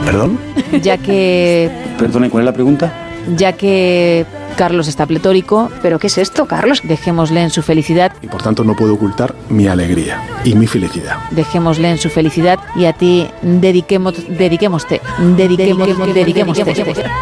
¿Perdón? Ya que... Perdone, ¿cuál es la pregunta? Ya que Carlos está pletórico. ¿Pero qué es esto, Carlos? Dejémosle en su felicidad. Y por tanto no puedo ocultar mi alegría y mi felicidad. Dejémosle en su felicidad y a ti dediquémoste.